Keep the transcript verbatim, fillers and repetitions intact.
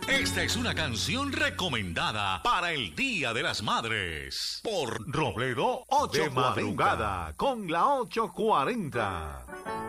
Esta es una canción recomendada para el Día de las Madres por Robledo ocho cuarenta. De madrugada con la ocho cuarenta.